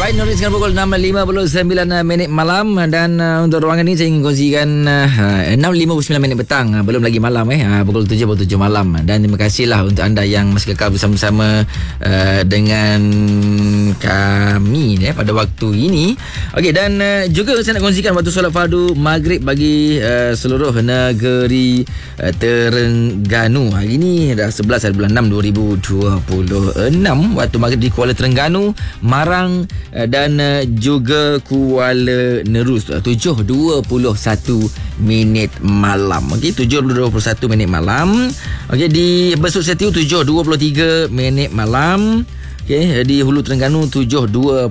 Baik, Nuri, sekarang pukul 6.59 malam. Dan untuk ruangan ni saya ingin kongsikan 6.59 petang, belum lagi malam pukul 7 malam. Dan terima kasihlah untuk anda yang masih kekal bersama-sama dengan kami pada waktu ini. Okey, dan juga saya nak kongsikan waktu solat fardu maghrib bagi seluruh negeri Terengganu. Hari ini dah 11 hari bulan 6 2026. Waktu maghrib di Kuala Terengganu, Marang dan juga Kuala Nerus 7.21 minit malam. Okey, 7.21 minit malam. Okey, di Besut Setiu 7.23 minit malam. Okey, di Hulu Terengganu 7.22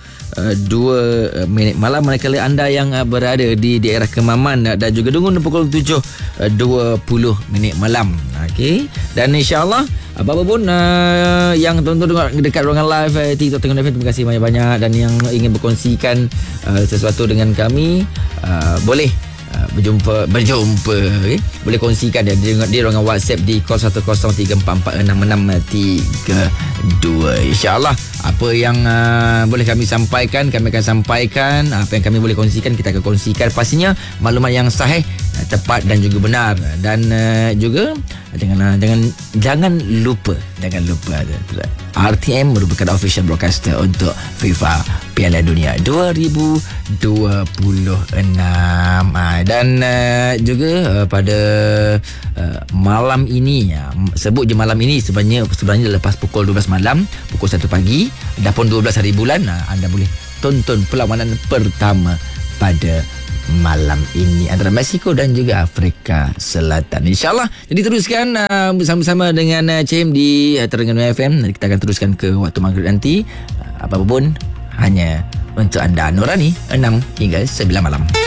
minit malam. Manakala anda yang berada di daerah Kemaman dan juga Dungun pukul 7.20 minit malam. Okey, dan insya-Allah apa-apa pun yang tuan-tuan dekat ruangan live TikTok Terengganu FM, terima kasih banyak-banyak. Dan yang ingin berkongsikan sesuatu dengan kami, boleh berjumpa okay? Boleh kongsikan dia di ruangan WhatsApp di 0143466632. InsyaAllah apa yang boleh kami sampaikan, kami akan sampaikan. Apa yang kami boleh kongsikan, kita akan kongsikan. Pastinya maklumat yang sahih, tepat dan juga benar. Dan juga jangan lupa RTM merupakan official broadcaster untuk FIFA Piala Dunia 2026. Dan juga pada malam ini, sebut je malam ini, sebenarnya lepas pukul 12 malam, pukul 1 pagi, dah pun 12 hari bulan, anda boleh tonton perlawanan pertama pada malam ini antara Mexico dan juga Afrika Selatan. InsyaAllah. Jadi teruskan bersama-sama dengan CM di Terengganu FM. Kita akan teruskan ke waktu maghrib nanti. Apa pun hanya untuk anda, Nurani, 6 hingga 9 malam.